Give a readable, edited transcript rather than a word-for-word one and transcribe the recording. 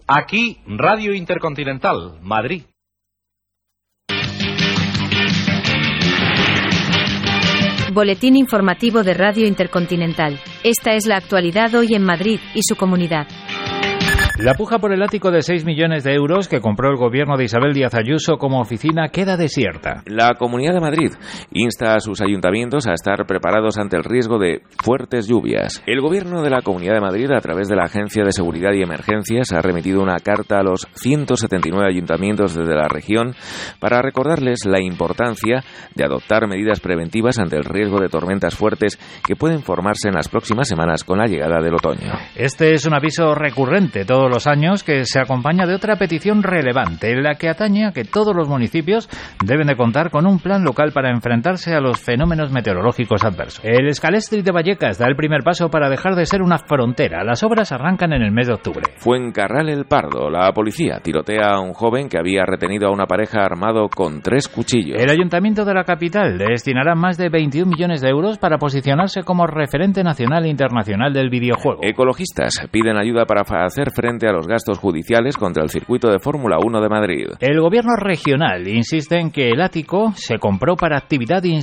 Aquí, Radio Intercontinental, Madrid. Boletín informativo de Radio Intercontinental. Esta es la actualidad hoy en Madrid y su comunidad. La puja por el ático de 6 millones de euros que compró el gobierno de Isabel Díaz Ayuso como oficina queda desierta. La Comunidad de Madrid insta a sus ayuntamientos a estar preparados ante el riesgo de fuertes lluvias. El gobierno de la Comunidad de Madrid, a través de la Agencia de Seguridad y Emergencias, ha remitido una carta a los 179 ayuntamientos desde la región para recordarles la importancia de adoptar medidas preventivas ante el riesgo de tormentas fuertes que pueden formarse en las próximas semanas con la llegada del otoño. Este es un aviso recurrente todos los años que se acompaña de otra petición relevante en la que atañe a que todos los municipios deben de contar con un plan local para enfrentarse a los fenómenos meteorológicos adversos. El Scalestri de Vallecas da el primer paso para dejar de ser una frontera. Las obras arrancan en el mes de octubre. Fuencarral el Pardo. La policía tirotea a un joven que había retenido a una pareja armado con 3 cuchillos. El Ayuntamiento de la capital destinará más de 21 millones de euros para posicionarse como referente nacional e internacional del videojuego. Ecologistas piden ayuda para hacer frente a los gastos judiciales contra el circuito de Fórmula 1 de Madrid. El gobierno regional insiste en que el ático se compró para actividad